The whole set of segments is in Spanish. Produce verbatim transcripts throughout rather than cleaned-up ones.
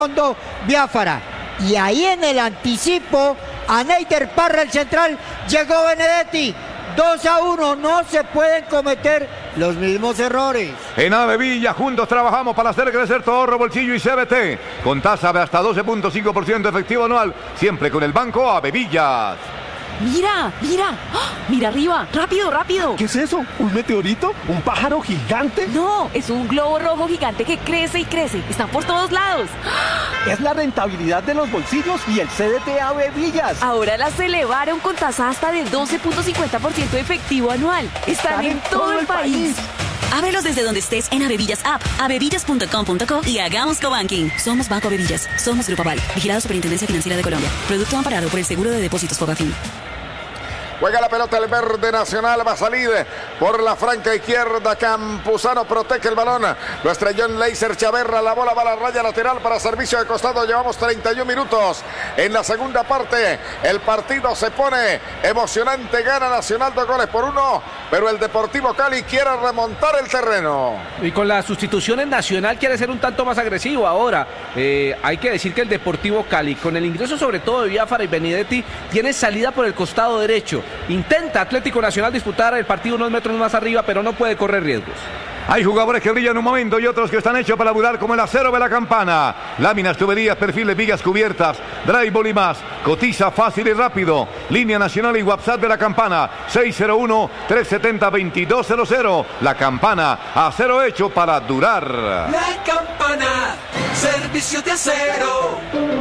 fondo Biafara. Y ahí en el anticipo, a Neider Parra, el central, llegó Benedetti. dos a uno, no se pueden cometer los mismos errores. En Avevilla, juntos trabajamos para hacer crecer tu ahorro, bolsillo y C B T. Con tasa de hasta doce punto cinco por ciento efectivo anual, siempre con el banco Avevillas. ¡Mira! ¡Mira! ¡Ah! ¡Mira arriba! ¡Rápido, rápido! ¿Qué es eso? ¿Un meteorito? ¿Un pájaro gigante? No, es un globo rojo gigante que crece y crece. Está por todos lados. Es la rentabilidad de los bolsillos y el C D T Avevillas. Ahora las elevaron con tasa hasta de doce punto cincuenta por ciento efectivo anual. Están, Están en, en todo, todo el país. país. Ábrelos desde donde estés en Avevillas App, avevillas punto com punto co y hagamos cobanking. Somos Banco Avevillas. Somos Grupo Aval. Vigilado Superintendencia Financiera de Colombia. Producto amparado por el Seguro de Depósitos Fogafín. Juega la pelota el verde Nacional, va a salir por la franca izquierda. Campuzano protege el balón. Lo estrelló en Leiser Chaverra. La bola va a la raya lateral para servicio de costado. Llevamos treinta y un minutos en la segunda parte. El partido se pone emocionante. Gana Nacional dos goles por uno. Pero el Deportivo Cali quiere remontar el terreno. Y con la sustitución en Nacional quiere ser un tanto más agresivo ahora. Eh, hay que decir que el Deportivo Cali, con el ingreso sobre todo de Biafara y Benedetti, tiene salida por el costado derecho. Intenta Atlético Nacional disputar el partido unos metros más arriba, pero no puede correr riesgos. Hay jugadores que brillan en un momento y otros que están hechos para durar, como el acero de la Campana. Láminas, tuberías, perfiles, vigas cubiertas, drywall y más. Cotiza fácil y rápido. Línea nacional y WhatsApp de la Campana. seis cero uno, tres siete cero, dos dos cero cero. La Campana, acero hecho para durar. La Campana, servicio de acero.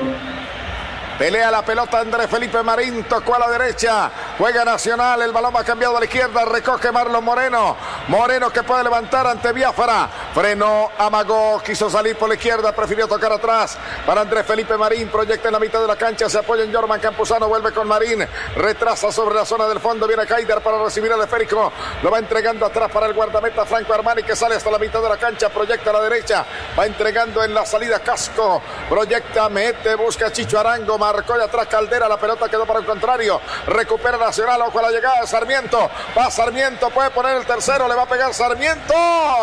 Pelea la pelota Andrés Felipe Marín, tocó a la derecha, juega Nacional, el balón va cambiado a la izquierda, recoge Marlon Moreno, Moreno que puede levantar ante Biafara, frenó, amagó, quiso salir por la izquierda, prefirió tocar atrás para Andrés Felipe Marín, proyecta en la mitad de la cancha, se apoya en Jorman Campuzano, vuelve con Marín, retrasa sobre la zona del fondo, viene Haider para recibir el esférico, lo va entregando atrás para el guardameta Franco Armani que sale hasta la mitad de la cancha, proyecta a la derecha, va entregando en la salida Casco, proyecta, mete, busca Chicho Arango, marcó de atrás Caldera, la pelota quedó para el contrario, recupera Nacional, ojo a la llegada de Sarmiento, va Sarmiento, puede poner el tercero, le va a pegar Sarmiento,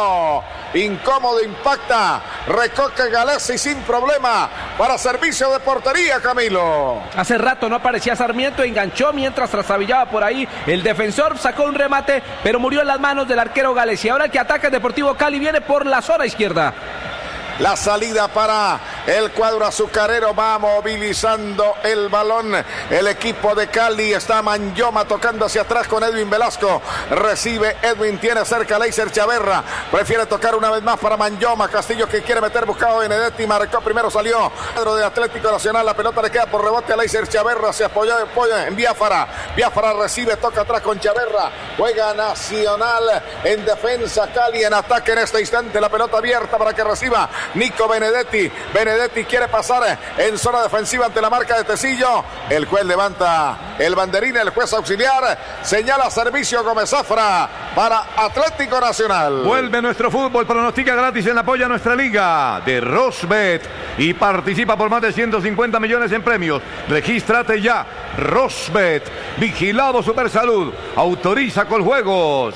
incómodo, impacta, recoge Galesi sin problema, para servicio de portería, Camilo. Hace rato no aparecía Sarmiento, enganchó mientras trastabillaba por ahí, el defensor sacó un remate, pero murió en las manos del arquero Galesi. Ahora el que ataca el Deportivo Cali viene por la zona izquierda. La salida para el cuadro azucarero, va movilizando el balón. El equipo de Cali, está Manyoma tocando hacia atrás con Edwin Velasco. Recibe Edwin, tiene cerca a Leiser Chaverra. Prefiere tocar una vez más para Manyoma. Castillo que quiere meter, buscado Benedetti. Marcó primero, salió. Cuadro de Atlético Nacional, la pelota le queda por rebote a Leiser Chaverra. Se apoya, apoya en Biafara. Biafara recibe, toca atrás con Chaverra. Juega Nacional en defensa, Cali en ataque en este instante. La pelota abierta para que reciba Nico Benedetti. Benedetti quiere pasar en zona defensiva ante la marca de Tecillo. El juez levanta el banderín, el juez auxiliar señala servicio Gómez Zafra para Atlético Nacional. Vuelve nuestro fútbol, pronostica gratis en apoyo a nuestra liga de Rosbet y participa por más de ciento cincuenta millones en premios. Regístrate ya. Rosbet, vigilado Supersalud, autoriza con juegos.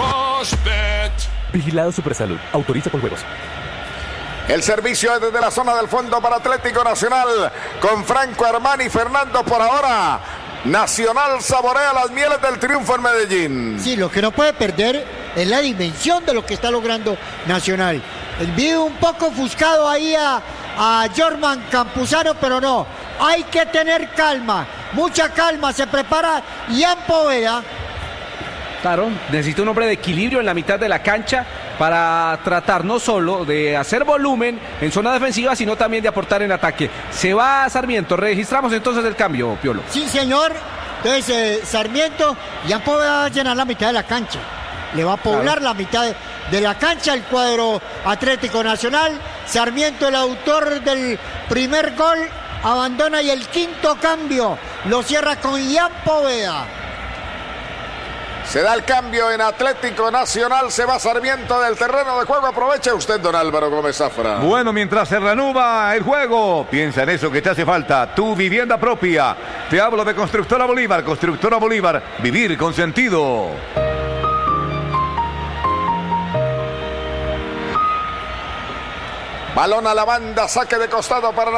Rosbet, vigilado Supersalud, autoriza con juegos. El servicio es desde la zona del fondo para Atlético Nacional con Franco Armani, Fernando por ahora. Nacional saborea las mieles del triunfo en Medellín. Sí, lo que no puede perder es la dimensión de lo que está logrando Nacional. El video un poco ofuscado ahí a, a Jorman Campuzano, pero no. Hay que tener calma, mucha calma. Se prepara Ian Poveda. Claro, necesita un hombre de equilibrio en la mitad de la cancha para tratar no solo de hacer volumen en zona defensiva, sino también de aportar en ataque. Se va Sarmiento, registramos entonces el cambio, Piolo. Sí, señor. Entonces, eh, Sarmiento ya puede llenar la mitad de la cancha. Le va a poblar claro. la mitad de, de la cancha el cuadro Atlético Nacional. Sarmiento, el autor del primer gol, abandona y el quinto cambio lo cierra con Ian Poveda. Se da el cambio en Atlético Nacional, se va Sarmiento del terreno de juego. Aproveche usted, don Álvaro Gómez Zafra. Bueno, mientras se reanuda el juego, piensa en eso que te hace falta, tu vivienda propia. Te hablo de Constructora Bolívar, Constructora Bolívar, vivir con sentido. Balón a la banda, saque de costado para